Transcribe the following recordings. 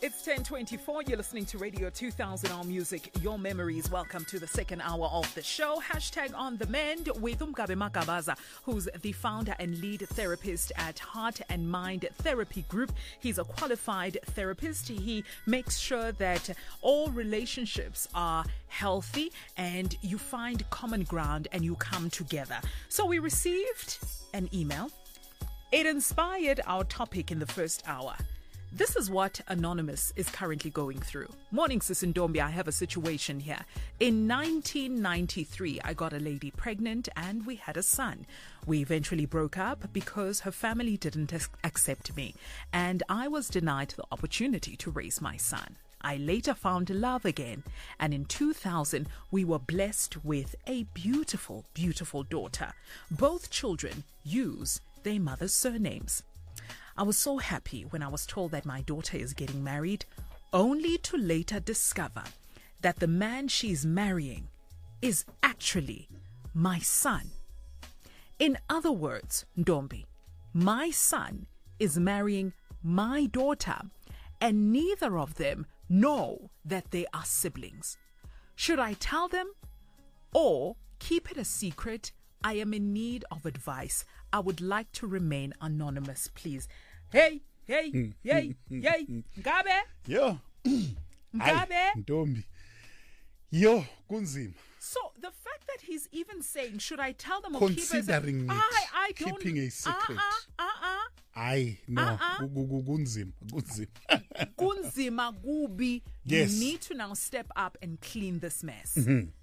It's 10:24. You're listening to Radio 2000 All Music, Your Memories. Welcome to the second hour of the show. Hashtag On The Mend with Umgabe Magabaza, who's the founder and lead therapist at Heart and Mind Therapy Group. He's a qualified therapist. He makes sure that all relationships are healthy and you find common ground and you come together. So we received an email. It inspired our topic in the first hour. This is what Anonymous is currently going through. Morning, Sis Ndombi. I have a situation here. In 1993, I got a lady pregnant and we had a son. We eventually broke up because her family didn't accept me, and I was denied the opportunity to raise my son. I later found love again, and in 2000, we were blessed with a beautiful, beautiful daughter. Both children use their mother's surnames. I was so happy when I was told that my daughter is getting married, only to later discover that the man she's marrying is actually my son. In other words, Ndombi, my son is marrying my daughter, and neither of them know that they are siblings. Should I tell them or keep it a secret? I am in need of advice. I would like to remain anonymous, please. Hey, Ngabe? Yo. Ngabe? Ndombi. Yo, kunzima. So the fact that he's even saying, should I tell them or considering I don't, keeping a secret. Aye, no. Kunzima. Kunzima gubi. Yes. You need to now step up and clean this mess.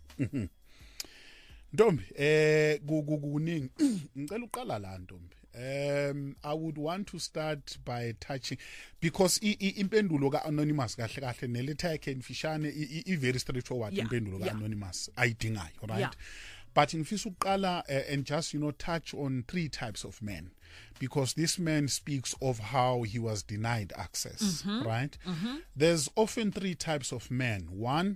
Ndombi, kuningi. Ngicela uqala la Ndombi. I would want to start by touching, because impendulo ka Anonymous kahle kahle neletha yakhe mfishane I very straightforward impendulo ka Anonymous ayidingayo, right? Yeah. But ngifisa uqala and just touch on three types of men, because this man speaks of how he was denied access, right? There's often three types of men. One,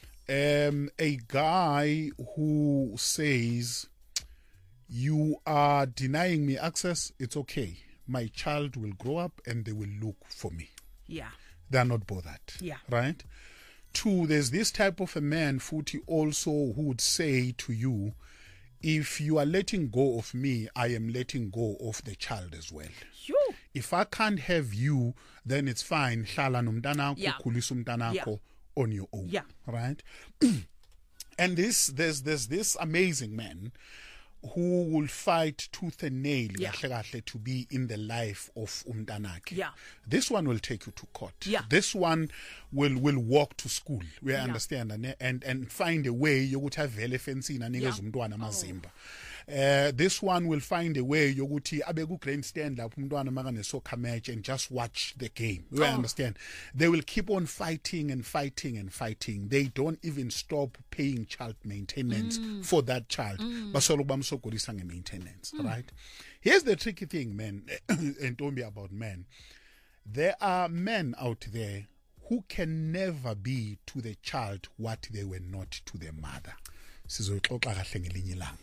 a guy who says, you are denying me access, it's okay. My child will grow up and they will look for me. Yeah. They're not bothered. Yeah. Right? Two, there's this type of a man, Futi, also who would say to you, if you are letting go of me, I am letting go of the child as well. Phew. If I can't have you, then it's fine. Hlala nomntanakho, khulisa umntanakho on your own. Yeah. Right? And there's this amazing man who will fight tooth and nail to be in the life of umntanakhe. Yeah. This one will take you to court. Yeah. This one will walk to school. We understand and find a way yokuthi avele efensini anikeze umntwana amazimba. This one will find a way yokuthi abe ku grandstand lapho umntwana makane soccer match and just watch the game. We understand. They will keep on fighting and fighting and fighting. They don't even stop paying child maintenance for that child. Basolo bamsogolisa nge-maintenance, right? Here's the tricky thing, man, and don't be about men. There are men out there who can never be to the child what they were not to their mother. Sizoxoxa kahle ngelinye ilanga.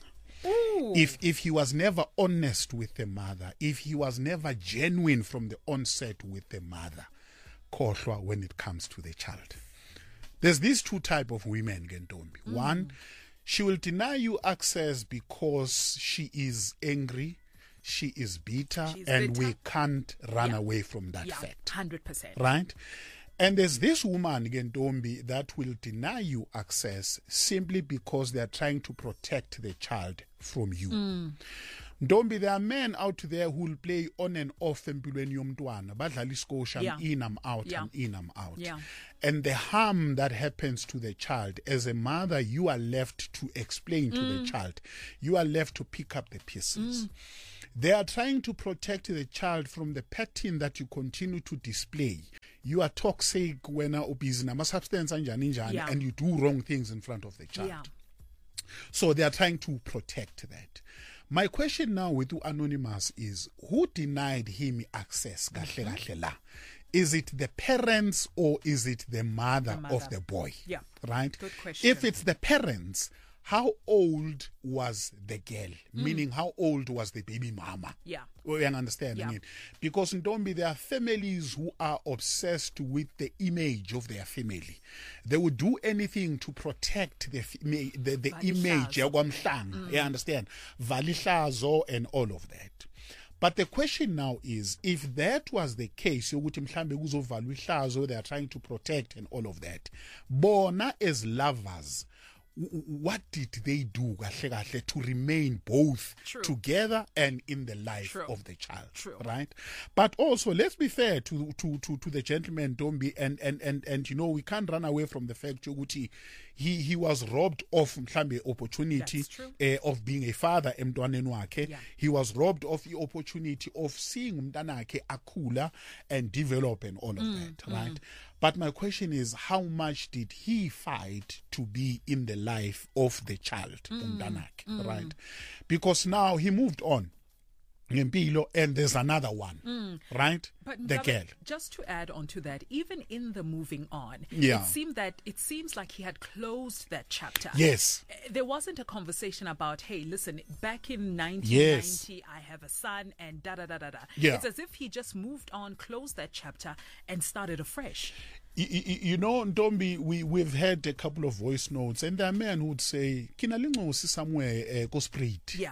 If he was never honest with the mother, if he was never genuine from the onset with the mother, khohlwa when it comes to the child. There's these two type of women, Gentombi. One, she will deny you access because she is angry, she is bitter, and we can't run away from that fact. 100%. Right? And there's this woman, Gentombi, that will deny you access simply because they are trying to protect the child from you. Ndombi, there are men out there who will play on and off empilweni yomntwana. Badlala isikosha, I'm in, I'm out, I'm in, I'm out. Yeah. And the harm that happens to the child, as a mother, you are left to explain to the child. You are left to pick up the pieces. They are trying to protect the child from the pattern that you continue to display. You are toxic when you busy substance and you do wrong things in front of the child. Yeah. So they are trying to protect that. My question now with Anonymous is, who denied him access? Is it the parents or is it the mother of the boy? Yeah. Right? Good question. If it's the parents, how old was the girl? Meaning, how old was the baby mama? Yeah. You understand? Yeah. Because in Ntombi, there are families who are obsessed with the image of their family. They would do anything to protect the image. You understand? Valihlazo and all of that. But the question now is, if that was the case, they are trying to protect and all of that, bona as lovers, what did they do to remain both together and in the life of the child? Right? But also, let's be fair to the gentleman Ntombi, and you know, we can't run away from the fact that he was robbed of the opportunity of being a father emntwaneni wakhe. He was robbed of the opportunity of seeing umntwana wakhe akhula and develop and all of that, right? But my question is, how much did he fight to be in the life of the child, right? Because now he moved on. And there's another one, right? But the girl. Just to add on to that, even in the moving on, it seems like he had closed that chapter. Yes. There wasn't a conversation about, hey, listen, back in 1990, I have a son and da-da-da-da-da. Yeah. It's as if he just moved on, closed that chapter, and started afresh. You know, Ntombi, we've had a couple of voice notes, and there are men who would say, "Kina lingosi somewhere go spread." Yeah.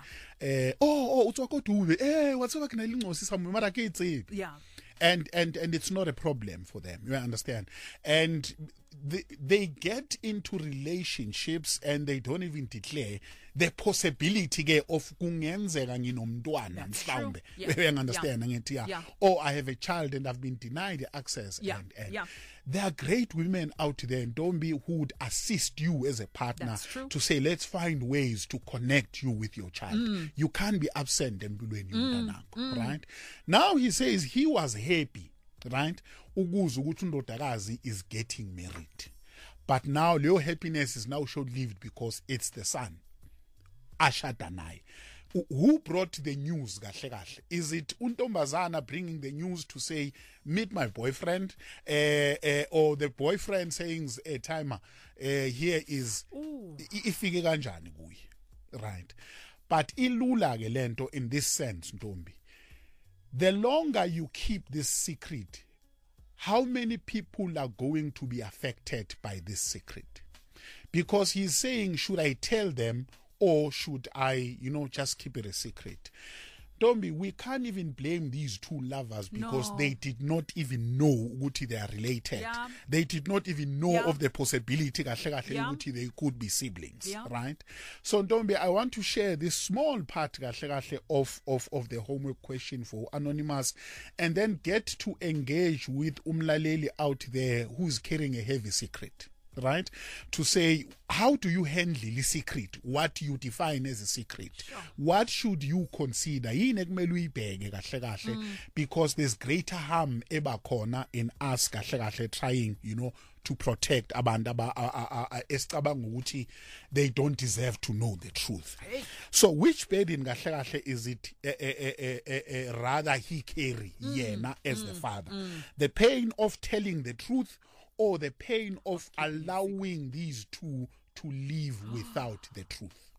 Whatsoever kina lingosi somewhere, mara ke itse. Yeah. And it's not a problem for them. You understand? And they get into relationships and they don't even declare the possibility of kungenzeka nginomntwana mhlawumbe. You understand? Or I have a child and I've been denied access. There are great women out there in Ntombi who would assist you as a partner to say, let's find ways to connect you with your child. You can't be absent right? Now he says he was happy, right? Ukuzwa ukuthi undodakazi is getting married. But now your happiness is now short-lived because it's the son. Ashadanai. Who brought the news? Is it untombazana bringing the news to say, meet my boyfriend? Or the boyfriend saying, timer, here is ifike kanjani kuye, right? But ilula ke lento in this sense, Ntombi. The longer you keep this secret, how many people are going to be affected by this secret? Because he's saying, should I tell them or should I, just keep it a secret? Ntombi, we can't even blame these two lovers because they did not even know ukuthi they are related. Yeah. They did not even know of the possibility ukuthi they could be siblings, right? So Ntombi, I want to share this small part of the homework question for Anonymous, and then get to engage with umlaleli out there who's carrying a heavy secret. Right? To say, how do you handle the secret? What you define as a secret? Sure. What should you consider? Because there's greater harm ebakhona in us trying, to protect abantu esicabanga ukuthi they don't deserve to know the truth. So which burden is it rather he carry yena as the father? The pain of telling the truth, or the pain of allowing these two to live without the truth?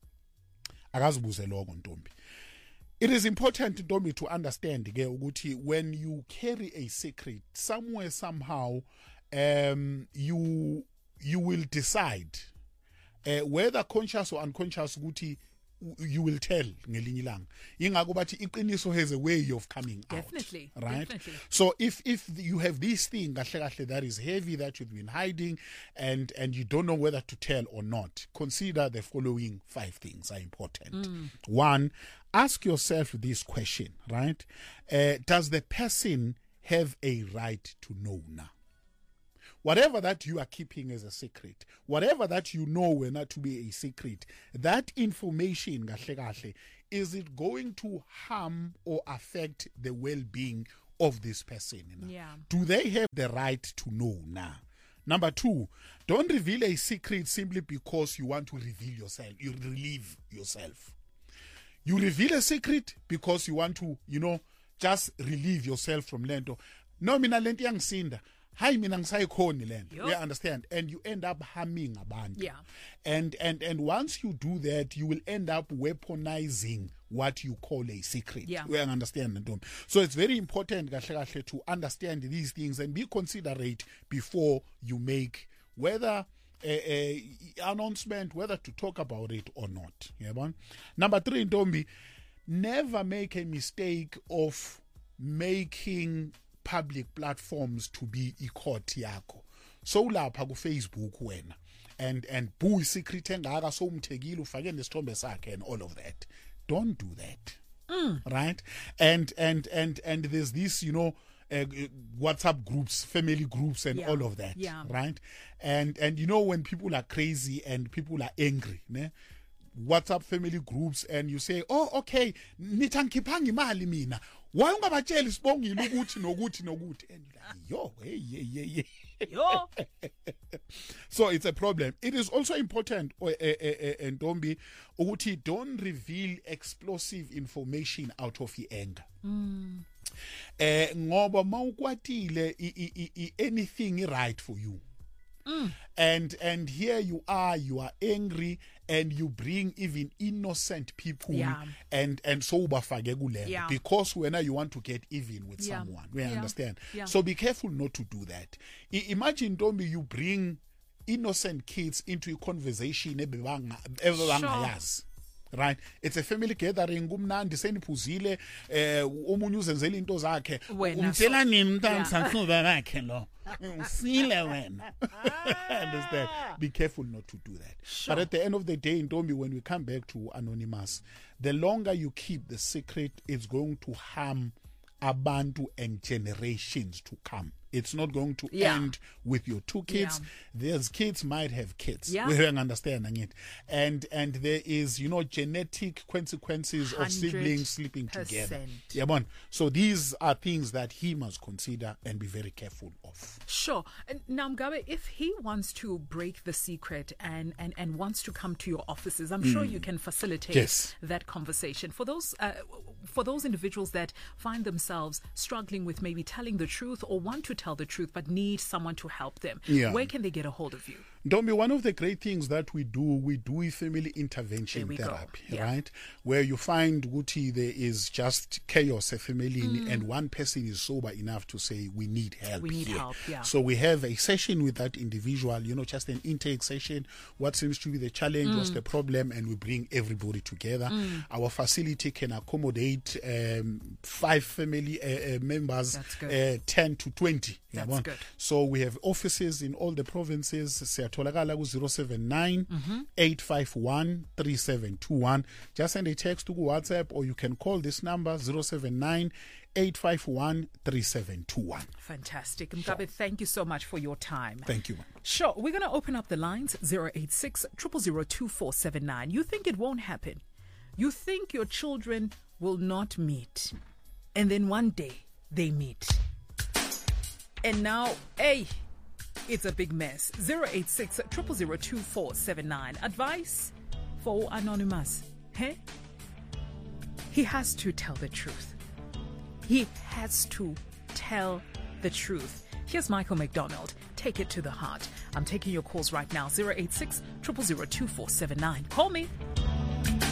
It is important, Ntombi, to understand ukuthi when you carry a secret, somewhere, somehow, you will decide whether conscious or unconscious ukuthi you will tell ngelinye ilanga. Ingakho bathi iqiniso has a way of coming out. Definitely. Right? Definitely. So if you have this thing that is heavy that you've been hiding and you don't know whether to tell or not, consider the following 5 things are important. 1, ask yourself this question, right? Does the person have a right to know now? Whatever that you are keeping as a secret, whatever that you know were not to be a secret, that information, is it going to harm or affect the well-being of this person? Yeah. Do they have the right to know now? Number 2, don't reveal a secret simply because you want to reveal yourself. You relieve yourself. You reveal a secret because you want to, just relieve yourself from lento. No, mina lento yangisinda. Hi mina ngisayikhoni lento. Yup. You understand? And you end up harming abantu. Yeah. And once you do that, you will end up weaponizing what you call a secret. Yeah. We understand Ntombi. So it's very important kahle kahle to understand these things and be considerate before you make whether a announcement, whether to talk about it or not. Yabona? Number 3, Ntombi, never make a mistake of making public platforms to be i-court yakho. So lapha ku Facebook wena and buy secret engaka so umthekile ufake nesithombe sakhe and all of that. Don't do that. Right? And there's this, WhatsApp groups, family groups and all of that. Yeah. Right? And when people are crazy and people are angry, ne? WhatsApp family groups and you say, oh, okay, nitangipanga imali mina. Why ungabatshela sibongile ukuthi nokuthi and you're like, yo, hey. Yo. So it's a problem. It is also important, Ntombi, ukuthi don't reveal explosive information out of anger. Ngoba mawukwatile anything right for you. And here you are angry and you bring even innocent people and so ubafake kulento because whenever you want to get even with someone. We understand. Yeah. So be careful not to do that. Imagine, Ntombi, you bring innocent kids into a conversation ebebangayazi. Right, it's a family gathering. Kumnandi seniphuzile omunye uzenzela into zakhe umtshela nini mntana sansuba bakhe lo usile wena. Understand? Be careful not to do that. Sure. But at the end of the day, Ntombi, when we come back to Anonymous, the longer you keep the secret, it's going to harm abantu and generations to come. It's not going to end with your 2 kids. There's kids might have kids. We don't understand it. And there is, genetic consequences 100%. Of siblings sleeping together. Yeah, so these are things that he must consider and be very careful of. Sure. Now, Mgabe, if he wants to break the secret and wants to come to your offices, I'm sure you can facilitate that conversation. For those individuals that find themselves struggling with maybe telling the truth or want to tell the truth but need someone to help them, where can they get a hold of you? Ntombi, one of the great things that we do a family intervention therapy, right? Where you find Guti there is just chaos a family and one person is sober enough to say we need help. We need help, So we have a session with that individual, just an intake session. What seems to be the challenge, what's the problem, and we bring everybody together. Our facility can accommodate 5 family members, 10 to 20. That's good. So we have offices in all the provinces. Siyatholakala ku 079 851 3721. Just send a text to WhatsApp or you can call this number 079 851 3721. Fantastic. Mgabe, thank you so much for your time. Thank you. Sure. We're going to open up the lines 086 000 2479. You think it won't happen? You think your children will not meet, and then one day they meet. And now, it's a big mess. 086 000 2479. Advice for Anonymous. Hey? He has to tell the truth. He has to tell the truth. Here's Michael McDonald. Take it to the heart. I'm taking your calls right now. 086 000 2479. Call me.